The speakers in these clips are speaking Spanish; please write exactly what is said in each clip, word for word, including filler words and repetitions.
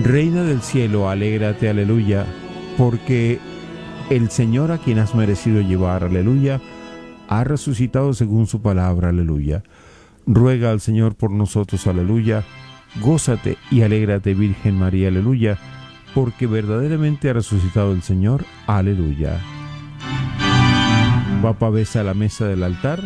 Reina del cielo, alégrate, aleluya, porque el Señor a quien has merecido llevar, aleluya, ha resucitado según su palabra, aleluya. Ruega al Señor por nosotros, aleluya. Gózate y alégrate, Virgen María, aleluya, porque verdaderamente ha resucitado el Señor, aleluya. Papa besa la mesa del altar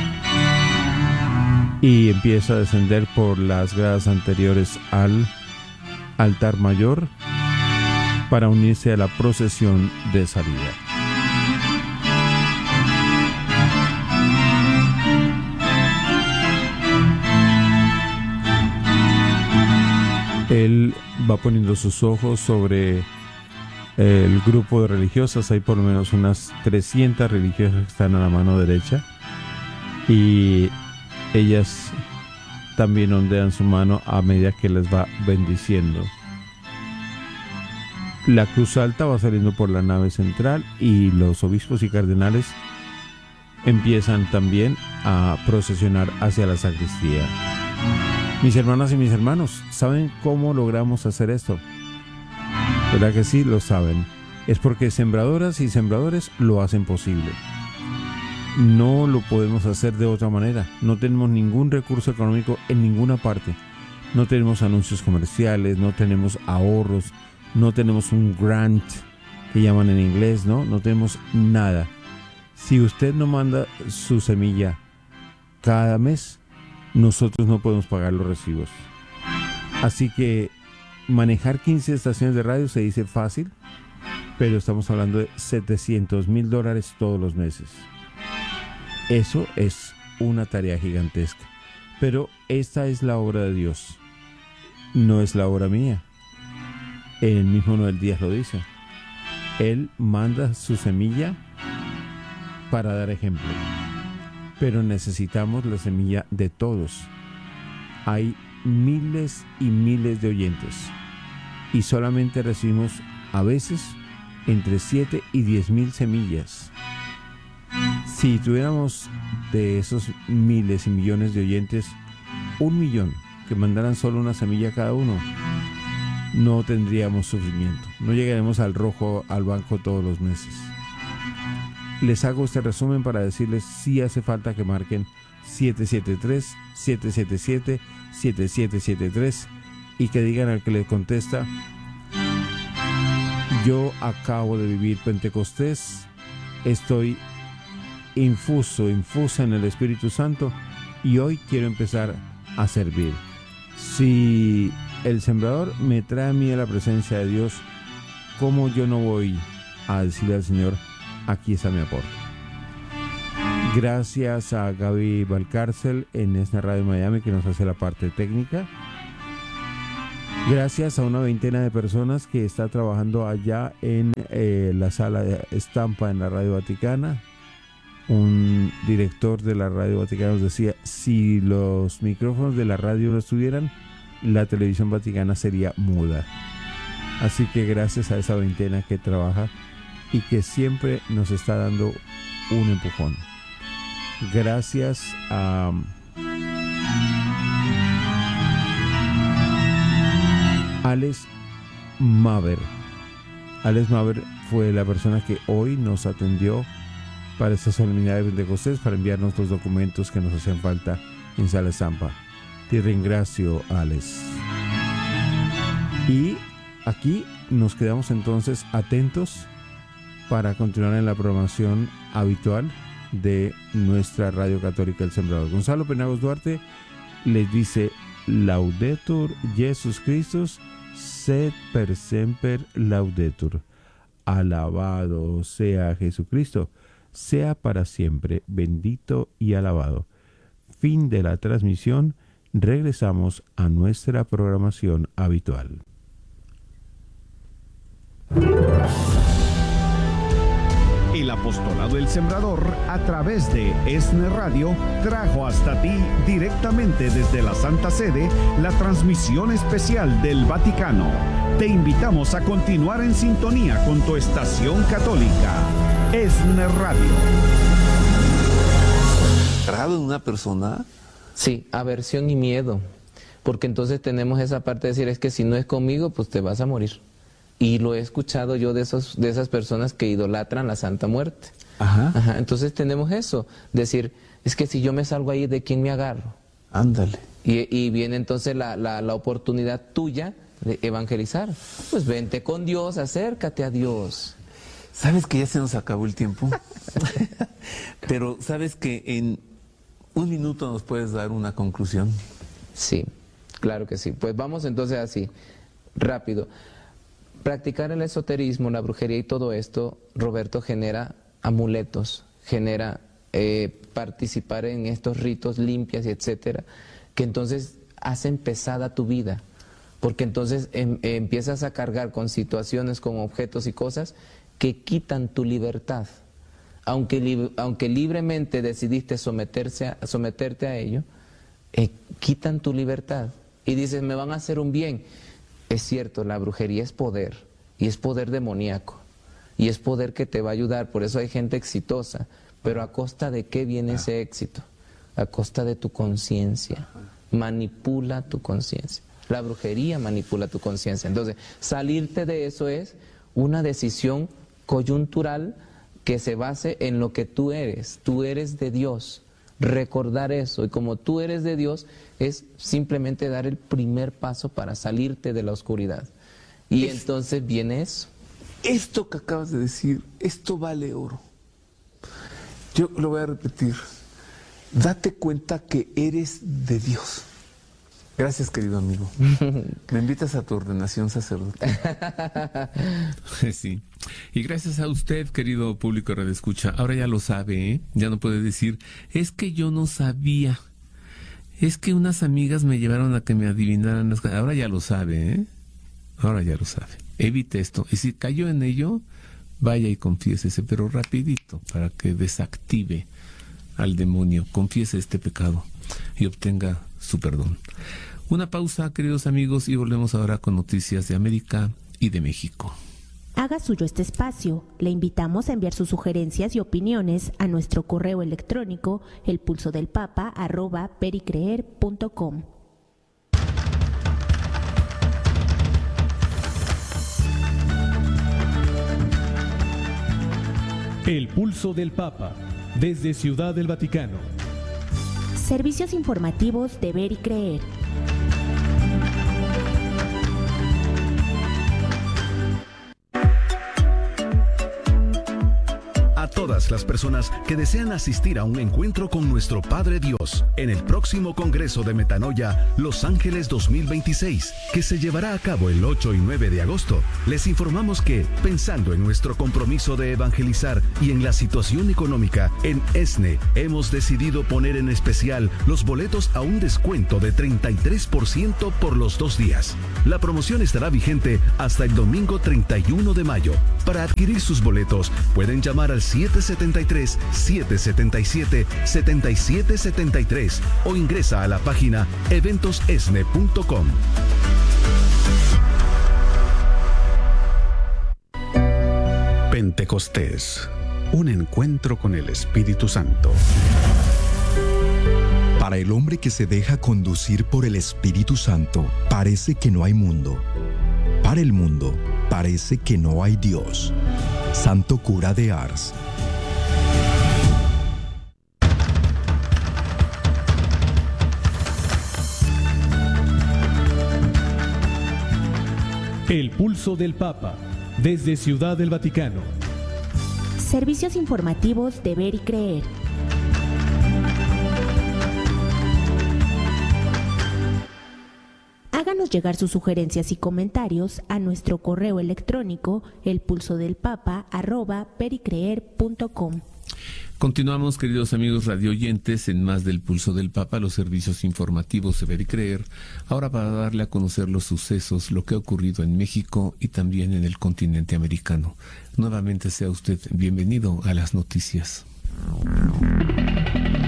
y empieza a descender por las gradas anteriores al altar mayor para unirse a la procesión de salida. Él va poniendo sus ojos sobre el grupo de religiosas. Hay por lo menos unas trescientas religiosas que están a la mano derecha y ellas también ondean su mano a medida que les va bendiciendo. La cruz alta va saliendo por la nave central y los obispos y cardenales empiezan también a procesionar hacia la sacristía. Mis hermanas y mis hermanos, ¿saben cómo logramos hacer esto? ¿Verdad que sí? Lo saben. Es porque sembradoras y sembradores lo hacen posible. No lo podemos hacer de otra manera. No tenemos ningún recurso económico en ninguna parte. No tenemos anuncios comerciales, no tenemos ahorros, no tenemos un grant que llaman en inglés, ¿no? No tenemos nada. Si usted no manda su semilla cada mes, nosotros no podemos pagar los recibos. Así que manejar quince estaciones de radio se dice fácil, pero estamos hablando de setecientos mil dólares todos los meses. Eso es una tarea gigantesca. Pero esta es la obra de Dios, no es la obra mía. El mismo Noel Díaz lo dice. Él manda su semilla para dar ejemplo. Pero necesitamos la semilla de todos. Hay miles y miles de oyentes y solamente recibimos a veces entre siete y diez mil semillas. Si tuviéramos de esos miles y millones de oyentes un millón que mandaran solo una semilla cada uno, no tendríamos sufrimiento, no llegaremos al rojo al banco todos los meses. Les hago este resumen para decirles si hace falta que marquen siete siete tres, siete siete siete, siete siete siete tres y que digan al que les contesta: yo acabo de vivir Pentecostés, estoy infuso, infusa en el Espíritu Santo y hoy quiero empezar a servir. Si el sembrador me trae a mí a la presencia de Dios, ¿cómo yo no voy a decirle al Señor: aquí está mi aporte? Gracias a Gaby Valcárcel en esta radio Miami que nos hace la parte técnica. Gracias a una veintena de personas que está trabajando allá en eh, la sala de estampa en la Radio Vaticana. Un director de la Radio Vaticana nos decía: si los micrófonos de la radio no estuvieran, la televisión vaticana sería muda. Así que gracias a esa veintena que trabaja y que siempre nos está dando un empujón. Gracias a Alex Maver. Alex Maver fue la persona que hoy nos atendió para esta solemnidad de Pentecostés, para enviarnos los documentos que nos hacían falta en Sala Estampa. Te ringracio, Alex. Y aquí nos quedamos entonces atentos para continuar en la programación habitual de nuestra Radio Católica El Sembrador. Gonzalo Penagos Duarte les dice: Laudetur Jesus Christus, sed per semper laudetur. Alabado sea Jesucristo, sea para siempre bendito y alabado. Fin de la transmisión. Regresamos a nuestra programación habitual. El apostolado del Sembrador a través de ESNE Radio trajo hasta ti directamente desde la Santa Sede la transmisión especial del Vaticano. Te invitamos a continuar en sintonía con tu estación católica, ESNE Radio. ¿Grado en una persona? Sí, aversión y miedo. porque entonces tenemos esa parte de decir, es que si no es conmigo, pues te vas a morir. Y lo he escuchado yo de, esos, de esas personas que idolatran la Santa Muerte. Ajá. Ajá. Entonces tenemos eso, decir, es que si yo me salgo ahí, ¿de quién me agarro? Ándale. Y, y viene entonces la, la, la oportunidad tuya de evangelizar. Pues vente con Dios, acércate a Dios. ¿Sabes que ya se nos acabó el tiempo? Pero ¿sabes que en un minuto nos puedes dar una conclusión? Sí, claro que sí. Pues vamos entonces así, rápido. Practicar el esoterismo, la brujería y todo esto, Roberto, genera amuletos, genera eh, participar en estos ritos limpias y etcétera, que entonces hacen pesada tu vida, porque entonces em, eh, empiezas a cargar con situaciones, con objetos y cosas que quitan tu libertad. Aunque, li aunque libremente decidiste someterse a, someterte a ello, eh, quitan tu libertad. Y dices, me van a hacer un bien. Es cierto, la brujería es poder, y es poder demoníaco, y es poder que te va a ayudar. Por eso hay gente exitosa, pero ¿a costa de qué viene ese éxito? A costa de tu conciencia. Manipula tu conciencia. La brujería manipula tu conciencia. Entonces, salirte de eso es una decisión coyuntural que se base en lo que tú eres. Tú eres de Dios. Recordar eso, y como tú eres de Dios, es simplemente dar el primer paso para salirte de la oscuridad. Y es, entonces viene eso. Esto que acabas de decir, esto vale oro. Yo lo voy a repetir. Date cuenta que eres de Dios. Gracias, querido amigo. ¿Me invitas a tu ordenación sacerdotal? Sí. Y gracias a usted, querido público Radio Escucha. Ahora ya lo sabe, ¿eh? Ya no puede decir, es que yo no sabía. Es que unas amigas me llevaron a que me adivinaran las cosas. Ahora ya lo sabe, ¿eh? Ahora ya lo sabe. Evite esto. Y si cayó en ello, vaya y confiésese, pero rapidito, para que desactive al demonio. Confiese este pecado y obtenga su perdón. Una pausa, queridos amigos, y volvemos ahora con noticias de América y de México. Haga suyo este espacio. Le invitamos a enviar sus sugerencias y opiniones a nuestro correo electrónico elpulsodelpapa arroba pericreer punto com. El Pulso del Papa, desde Ciudad del Vaticano. Servicios informativos de Ver y Creer. A todas las personas que desean asistir a un encuentro con nuestro Padre Dios en el próximo Congreso de Metanoia Los Ángeles dos mil veintiséis, que se llevará a cabo el ocho y nueve de agosto, les informamos que, pensando en nuestro compromiso de evangelizar y en la situación económica, en ESNE hemos decidido poner en especial los boletos a un descuento de treinta y tres por ciento por los dos días. La promoción estará vigente hasta el domingo treinta y uno de mayo. Para adquirir sus boletos, pueden llamar al siete siete tres, siete siete siete, siete siete siete tres o ingresa a la página eventos esne punto com. Pentecostés, un encuentro con el Espíritu Santo. Para el hombre que se deja conducir por el Espíritu Santo, parece que no hay mundo. Para el mundo, parece que no hay Dios. Santo Cura de Ars. El Pulso del Papa, desde Ciudad del Vaticano. Servicios informativos de Ver y Creer. Háganos llegar sus sugerencias y comentarios a nuestro correo electrónico elpulsodelpapa arroba pericreer punto com. Continuamos, queridos amigos radioyentes, en más del Pulso del Papa, los servicios informativos de Ver y Creer, ahora para darle a conocer los sucesos, lo que ha ocurrido en México y también en el continente americano. Nuevamente sea usted bienvenido a las noticias.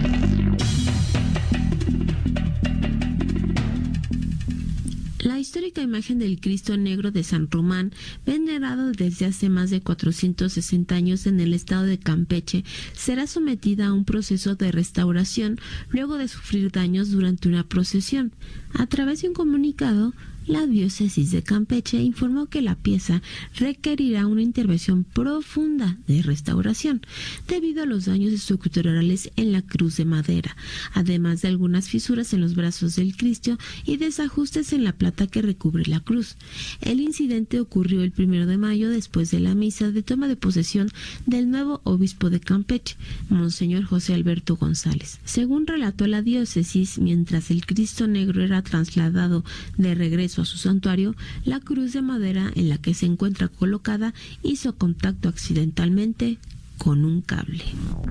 La histórica única imagen del Cristo Negro de San Román, venerado desde hace más de cuatrocientos sesenta años en el estado de Campeche, será sometida a un proceso de restauración luego de sufrir daños durante una procesión. A través de un comunicado, la diócesis de Campeche informó que la pieza requerirá una intervención profunda de restauración debido a los daños estructurales en la cruz de madera, además de algunas fisuras en los brazos del Cristo y desajustes en la plata que recubre la cruz. El incidente ocurrió el primero de mayo después de la misa de toma de posesión del nuevo obispo de Campeche, Monseñor José Alberto González. Según relató la diócesis, mientras el Cristo Negro era trasladado de regreso a su santuario, la cruz de madera en la que se encuentra colocada hizo contacto accidentalmente con un cable.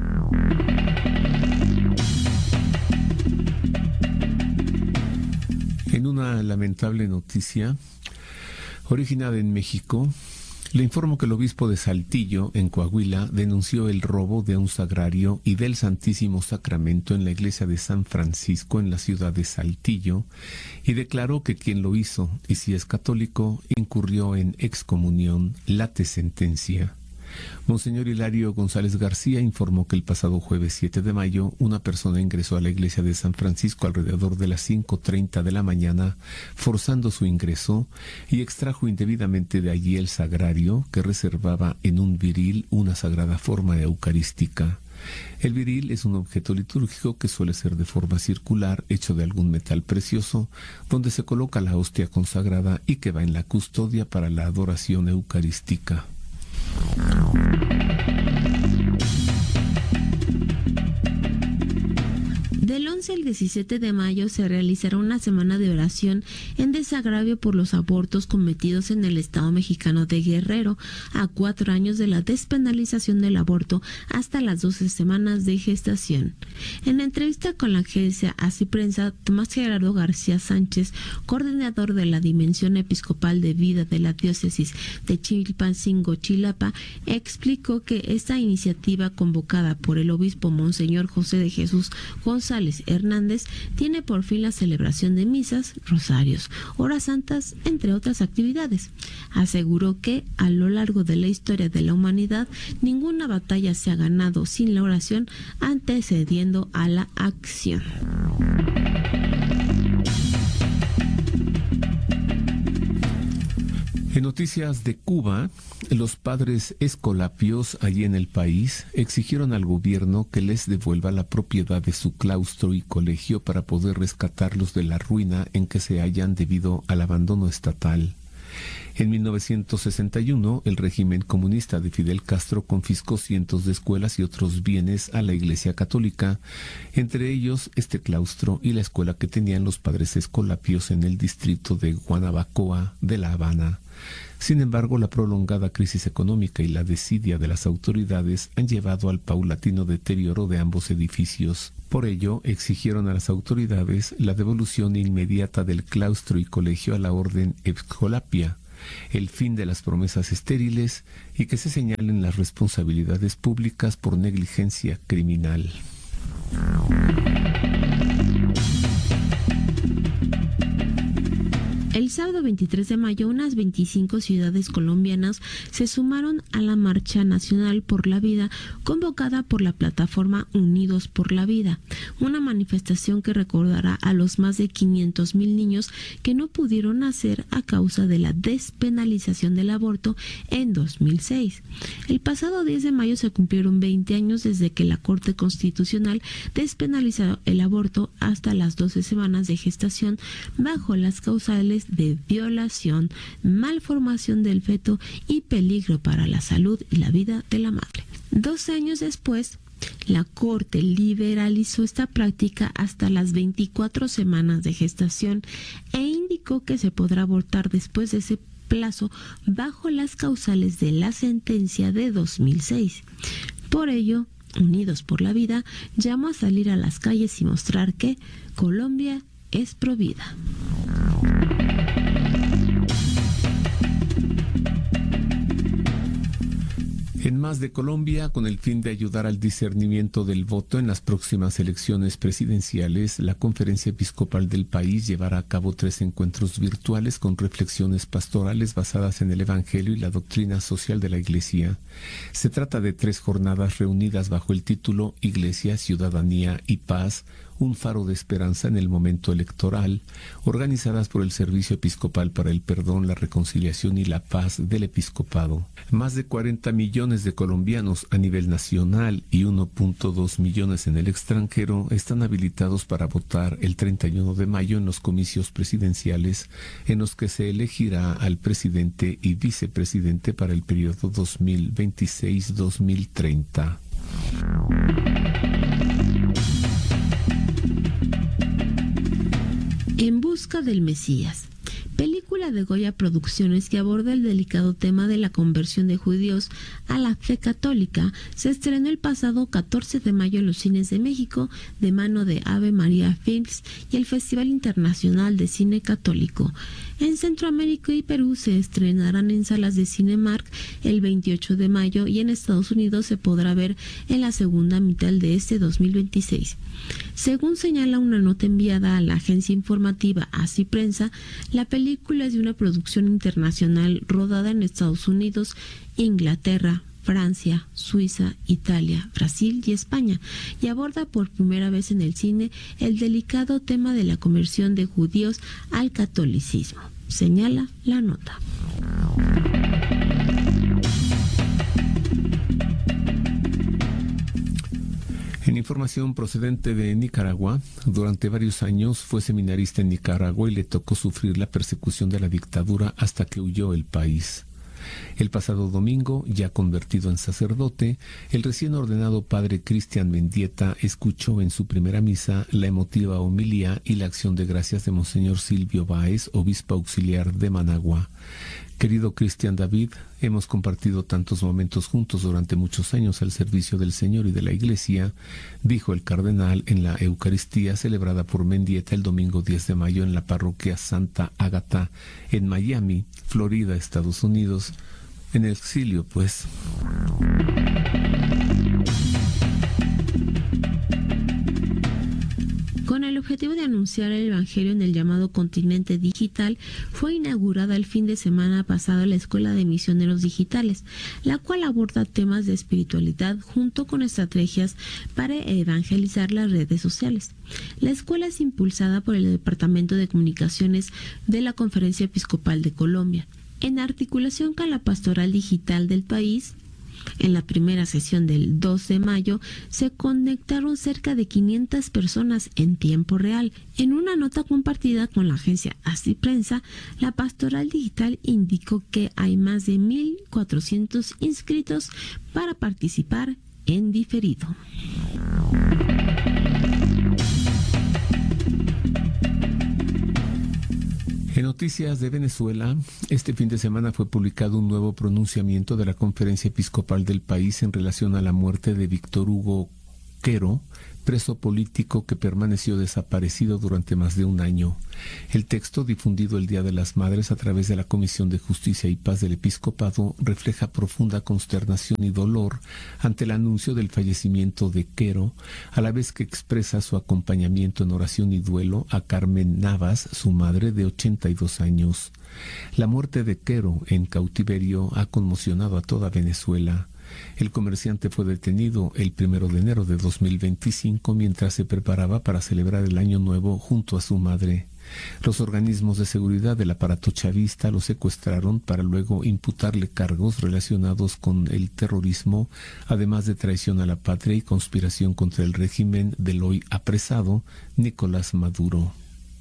En una lamentable noticia originada en México, le informo que el obispo de Saltillo, en Coahuila, denunció el robo de un sagrario y del Santísimo Sacramento en la iglesia de San Francisco en la ciudad de Saltillo y declaró que quien lo hizo, y si es católico, incurrió en excomunión, late sentencia. Monseñor Hilario González García informó que el pasado jueves siete de mayo una persona ingresó a la iglesia de San Francisco alrededor de las cinco treinta de la mañana, forzando su ingreso, y extrajo indebidamente de allí el sagrario que reservaba en un viril una sagrada forma eucarística. El viril es un objeto litúrgico que suele ser de forma circular, hecho de algún metal precioso, donde se coloca la hostia consagrada y que va en la custodia para la adoración eucarística. Del once al diecisiete de mayo se realizará una semana de oración en desagravio por los abortos cometidos en el estado mexicano de Guerrero, a cuatro años de la despenalización del aborto hasta las doce semanas de gestación. En entrevista con la agencia Así Prensa, Tomás Gerardo García Sánchez, coordinador de la Dimensión Episcopal de Vida de la Diócesis de Chilpancingo, Chilapa, explicó que esta iniciativa convocada por el obispo Monseñor José de Jesús González Hernández tiene por fin la celebración de misas, rosarios, horas santas, entre otras actividades. Aseguró que a lo largo de la historia de la humanidad ninguna batalla se ha ganado sin la oración antecediendo a la acción. En noticias de Cuba, los padres escolapios allí en el país exigieron al gobierno que les devuelva la propiedad de su claustro y colegio para poder rescatarlos de la ruina en que se hallan debido al abandono estatal. En mil novecientos sesenta y uno, el régimen comunista de Fidel Castro confiscó cientos de escuelas y otros bienes a la Iglesia Católica, entre ellos este claustro y la escuela que tenían los padres escolapios en el distrito de Guanabacoa de La Habana. Sin embargo, la prolongada crisis económica y la desidia de las autoridades han llevado al paulatino deterioro de ambos edificios. Por ello, exigieron a las autoridades la devolución inmediata del claustro y colegio a la orden Escolapia, el fin de las promesas estériles y que se señalen las responsabilidades públicas por negligencia criminal. El sábado veintitrés de mayo, unas veinticinco ciudades colombianas se sumaron a la Marcha Nacional por la Vida, convocada por la plataforma Unidos por la Vida, una manifestación que recordará a los más de quinientos mil niños que no pudieron nacer a causa de la despenalización del aborto en dos mil seis. El pasado diez de mayo se cumplieron veinte años desde que la Corte Constitucional despenalizó el aborto hasta las doce semanas de gestación bajo las causales de violación, malformación del feto y peligro para la salud y la vida de la madre. Doce años después, la Corte liberalizó esta práctica hasta las veinticuatro semanas de gestación e indicó que se podrá abortar después de ese plazo bajo las causales de la sentencia de dos mil seis. Por ello, Unidos por la Vida llamó a salir a las calles y mostrar que Colombia es provida. En Más de Colombia, con el fin de ayudar al discernimiento del voto en las próximas elecciones presidenciales, la Conferencia Episcopal del país llevará a cabo tres encuentros virtuales con reflexiones pastorales basadas en el Evangelio y la doctrina social de la Iglesia. Se trata de tres jornadas reunidas bajo el título Iglesia, Ciudadanía y Paz, un faro de esperanza en el momento electoral, organizadas por el Servicio Episcopal para el Perdón, la Reconciliación y la Paz del Episcopado. Más de cuarenta millones de colombianos a nivel nacional y uno punto dos millones en el extranjero están habilitados para votar el treinta y uno de mayo en los comicios presidenciales, en los que se elegirá al presidente y vicepresidente para el periodo dos mil veintiséis a dos mil treinta. En busca del Mesías. Película de Goya Producciones que aborda el delicado tema de la conversión de judíos a la fe católica, se estrenó el pasado catorce de mayo en los cines de México de mano de Ave María Films y el Festival Internacional de Cine Católico. En Centroamérica y Perú se estrenarán en salas de Cinemark el veintiocho de mayo y en Estados Unidos se podrá ver en la segunda mitad de este dos mil veintiséis. Según señala una nota enviada a la agencia informativa Así Prensa, la película es de una producción internacional rodada en Estados Unidos, Inglaterra, Francia, Suiza, Italia, Brasil y España, y aborda por primera vez en el cine el delicado tema de la conversión de judíos al catolicismo, señala la nota. En información procedente de Nicaragua, durante varios años fue seminarista en Nicaragua y le tocó sufrir la persecución de la dictadura hasta que huyó del país. El pasado domingo, ya convertido en sacerdote, el recién ordenado padre Cristian Mendieta escuchó en su primera misa la emotiva homilía y la acción de gracias de Monseñor Silvio Báez, obispo auxiliar de Managua. Querido Cristian David, hemos compartido tantos momentos juntos durante muchos años al servicio del Señor y de la Iglesia, dijo el cardenal en la Eucaristía celebrada por Mendieta el domingo diez de mayo en la parroquia Santa Ágata, en Miami, Florida, Estados Unidos, en el exilio, pues. Con el objetivo de anunciar el Evangelio en el llamado continente digital, fue inaugurada el fin de semana pasado la Escuela de Misioneros Digitales, la cual aborda temas de espiritualidad junto con estrategias para evangelizar las redes sociales. La escuela es impulsada por el Departamento de Comunicaciones de la Conferencia Episcopal de Colombia, en articulación con la Pastoral Digital del país. En la primera sesión del dos de mayo se conectaron cerca de quinientas personas en tiempo real. En una nota compartida con la agencia Así Prensa, la Pastoral Digital indicó que hay más de mil cuatrocientos inscritos para participar en diferido. En noticias de Venezuela, este fin de semana fue publicado un nuevo pronunciamiento de la Conferencia Episcopal del país en relación a la muerte de Víctor Hugo Quero, preso político que permaneció desaparecido durante más de un año. El texto, difundido el Día de las Madres a través de la Comisión de Justicia y Paz del Episcopado, refleja profunda consternación y dolor ante el anuncio del fallecimiento de Quero, a la vez que expresa su acompañamiento en oración y duelo a Carmen Navas, su madre de ochenta y dos años. La muerte de Quero en cautiverio ha conmocionado a toda Venezuela. El comerciante fue detenido el primero de enero de dos mil veinticinco mientras se preparaba para celebrar el Año Nuevo junto a su madre. Los organismos de seguridad del aparato chavista lo secuestraron para luego imputarle cargos relacionados con el terrorismo, además de traición a la patria y conspiración contra el régimen del hoy apresado Nicolás Maduro.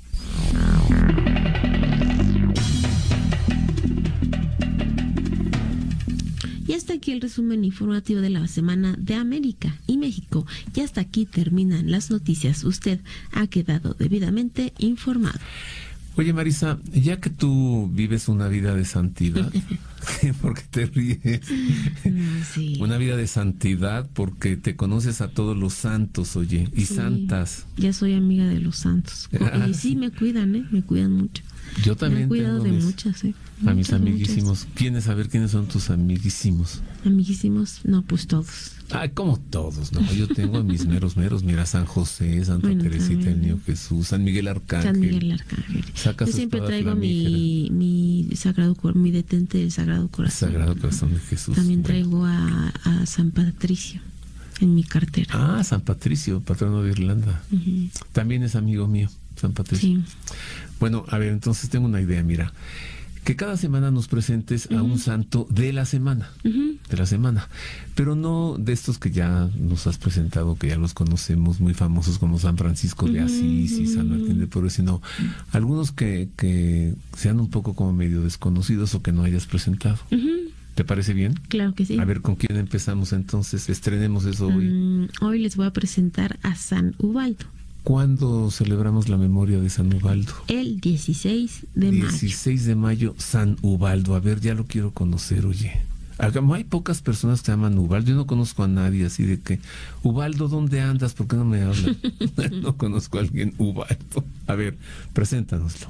Y hasta aquí el resumen informativo de la semana de América y México. Y hasta aquí terminan las noticias. Usted ha quedado debidamente informado. Oye, Marisa, ya que tú vives una vida de santidad, ¿por qué te ríes? No, sí. Una vida de santidad porque te conoces a todos los santos, oye, y sí, santas. Ya soy amiga de los santos. Y sí, me cuidan, ¿eh? Me cuidan mucho. Yo también Me he cuidado tengo de mis, muchas, ¿eh? A mis Muchas, amiguísimos. muchas. ¿Quiénes? A ver, ¿quiénes son tus amiguísimos? Amiguísimos, no, pues todos. Ay, como todos, ¿no? Yo tengo a mis meros meros. Mira, San José, Santa Bueno, Teresita, también. el Niño Jesús, San Miguel Arcángel. San Miguel Arcángel. Saca Yo su siempre espada traigo flamígera. mi, mi sagrado cor- mi detente del Sagrado Corazón. Sagrado Corazón de Jesús. También Bueno. traigo a, a San Patricio en mi cartera. Ah, San Patricio, patrono de Irlanda. Ujú. También es amigo mío, San Patricio. Sí. Bueno, a ver, entonces tengo una idea, mira. Que cada semana nos presentes a un santo de la semana. Ujú. De la semana. Pero no de estos que ya nos has presentado, que ya los conocemos, muy famosos como San Francisco de Asís y San Martín de Porres, sino algunos que, que sean un poco como medio desconocidos o que no hayas presentado. Ujú. ¿Te parece bien? Claro que sí. A ver, ¿con quién empezamos entonces? Estrenemos eso hoy. Mm, hoy les voy a presentar a San Ubaldo, ¿Cuándo celebramos la memoria de San Ubaldo? el dieciséis de mayo. dieciséis de mayo, San Ubaldo. A ver, ya lo quiero conocer, oye. Acá hay pocas personas que se llaman Ubaldo. Yo no conozco a nadie así de que, Ubaldo, ¿dónde andas? ¿Por qué no me hablan? No conozco a alguien Ubaldo. A ver, preséntanoslo.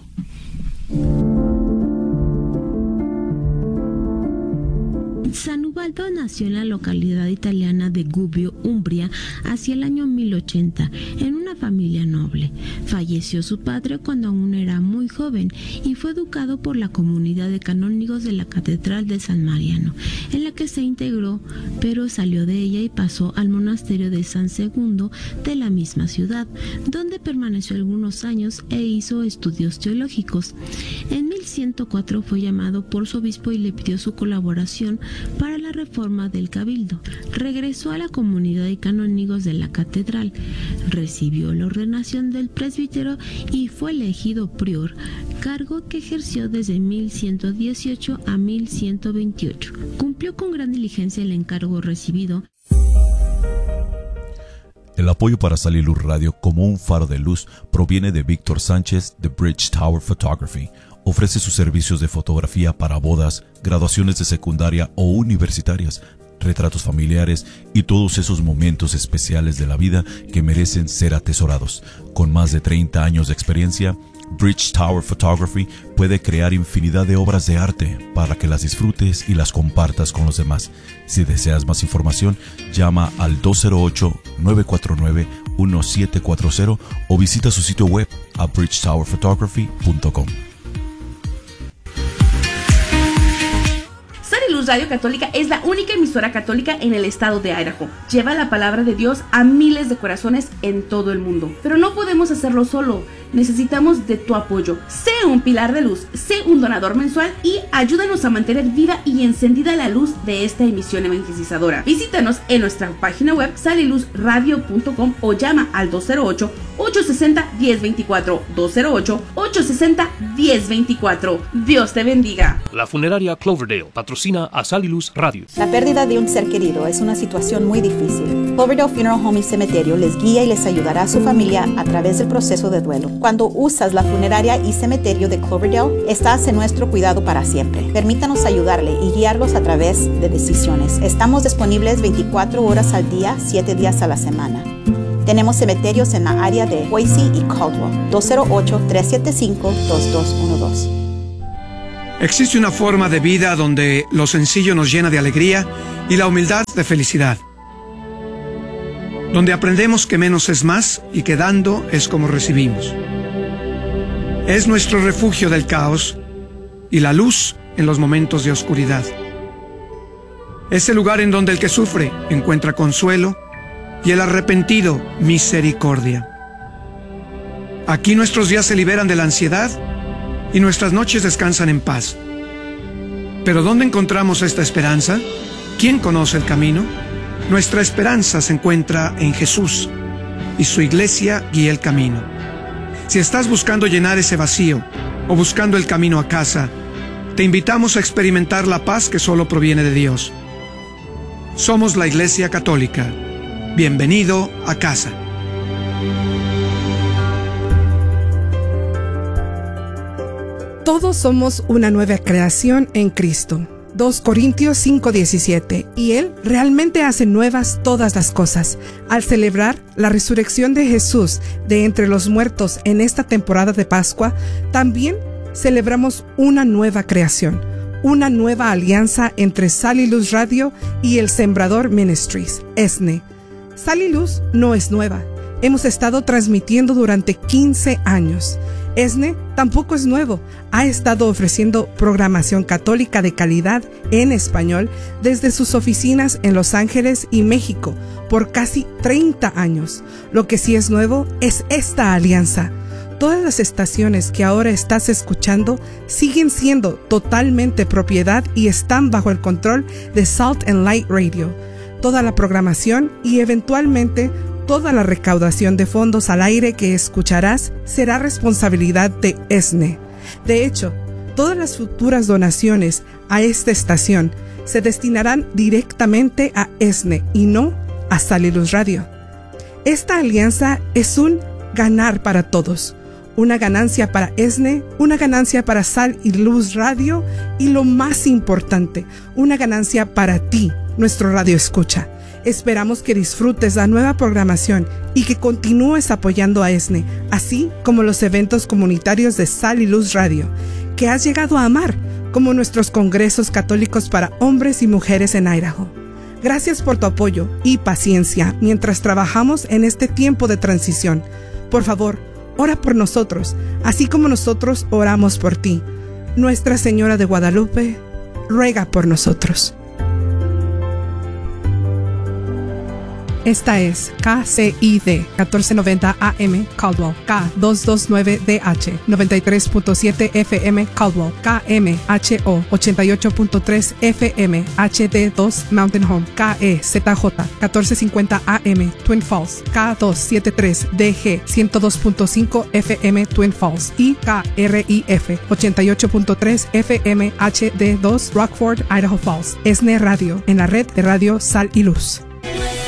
San Ubaldo nació en la localidad italiana de Gubbio, Umbria, hacia el año mil ochenta, en una familia noble. Falleció su padre cuando aún era muy joven y fue educado por la comunidad de canónigos de la Catedral de San Mariano, en la que se integró, pero salió de ella y pasó al monasterio de San Segundo de la misma ciudad, donde permaneció algunos años e hizo estudios teológicos. En mil ciento cuatro fue llamado por su obispo y le pidió su colaboración para la reforma del cabildo. Regresó a la comunidad de canónigos de la catedral, recibió la ordenación del presbítero y fue elegido prior, cargo que ejerció desde mil ciento dieciocho a mil ciento veintiocho. Cumplió con gran diligencia el encargo recibido. El apoyo para Sally Luz Radio como un faro de luz proviene de Víctor Sánchez de Bridge Tower Photography. Ofrece sus servicios de fotografía para bodas, graduaciones de secundaria o universitarias, retratos familiares y todos esos momentos especiales de la vida que merecen ser atesorados. Con más de treinta años de experiencia, Bridge Tower Photography puede crear infinidad de obras de arte para que las disfrutes y las compartas con los demás. Si deseas más información, llama al dos cero ocho, nueve cuatro nueve, uno siete cuatro cero o visita su sitio web a bridge tower photography punto com. Sally Luz Radio Católica es la única emisora católica en el estado de Idaho. Lleva la palabra de Dios a miles de corazones en todo el mundo. Pero no podemos hacerlo solo. Necesitamos de tu apoyo. Sé un pilar de luz, sé un donador mensual y ayúdanos a mantener viva y encendida la luz de esta emisión evangelizadora. Visítanos en nuestra página web sally luz radio punto com o llama al dos cero ocho, ocho seis cero, uno cero dos cuatro, dos cero ocho, ocho seis cero, uno cero dos cuatro. Dios te bendiga. La funeraria Cloverdale patrocina a Sally Luz Radio. La pérdida de un ser querido es una situación muy difícil. Cloverdale Funeral Home y Cementerio les guía y les ayudará a su familia a través del proceso de duelo. Cuando usas la funeraria y cementerio de Cloverdale, estás en nuestro cuidado para siempre. Permítanos ayudarle y guiarlos a través de decisiones. Estamos disponibles veinticuatro horas al día, siete días a la semana. Tenemos cementerios en la área de Boise y Caldwell. dos cero ocho, tres siete cinco, dos dos uno dos. Existe una forma de vida donde lo sencillo nos llena de alegría y la humildad de felicidad. Donde aprendemos que menos es más y que dando es como recibimos. Es nuestro refugio del caos y la luz en los momentos de oscuridad. Es el lugar en donde el que sufre encuentra consuelo y el arrepentido misericordia. Aquí nuestros días se liberan de la ansiedad y nuestras noches descansan en paz. ¿Pero dónde encontramos esta esperanza? ¿Quién conoce el camino? Nuestra esperanza se encuentra en Jesús y su iglesia guía el camino. Si estás buscando llenar ese vacío o buscando el camino a casa, te invitamos a experimentar la paz que solo proviene de Dios. Somos la Iglesia Católica. Bienvenido a casa. Todos somos una nueva creación en Cristo. dos Corintios cinco diecisiete. Y Él realmente hace nuevas todas las cosas. Al celebrar la resurrección de Jesús de entre los muertos en esta temporada de Pascua, también celebramos una nueva creación, una nueva alianza entre Sal y Luz Radio y El Sembrador Ministries, E S N E. Sal y Luz no es nueva. Hemos estado transmitiendo durante quince años. E S N E tampoco es nuevo. Ha estado ofreciendo programación católica de calidad en español desde sus oficinas en Los Ángeles y México por casi treinta años. Lo que sí es nuevo es esta alianza. Todas las estaciones que ahora estás escuchando siguen siendo totalmente propiedad y están bajo el control de Salt and Light Radio. Toda la programación y eventualmente toda la recaudación de fondos al aire que escucharás será responsabilidad de E S N E. De hecho, todas las futuras donaciones a esta estación se destinarán directamente a E S N E y no a Sal y Luz Radio. Esta alianza es un ganar para todos. Una ganancia para E S N E, una ganancia para Sal y Luz Radio y lo más importante, una ganancia para ti, nuestro radio escucha. Esperamos que disfrutes la nueva programación y que continúes apoyando a E S N E, así como los eventos comunitarios de Sal y Luz Radio, que has llegado a amar, como nuestros congresos católicos para hombres y mujeres en Idaho. Gracias por tu apoyo y paciencia mientras trabajamos en este tiempo de transición. Por favor, ora por nosotros, así como nosotros oramos por ti. Nuestra Señora de Guadalupe, ruega por nosotros. Esta es K C I D catorce noventa A M Caldwell, K doscientos veintinueve D H noventa y tres punto siete F M Caldwell, K M H O ochenta y ocho punto tres F M H D dos Mountain Home, K E Z J catorce cincuenta A M Twin Falls, K doscientos setenta y tres D G ciento dos punto cinco F M Twin Falls y K R I F ochenta y ocho punto tres F M H D dos Rockford, Idaho Falls. E S N E Radio en la red de Radio Sal y Luz.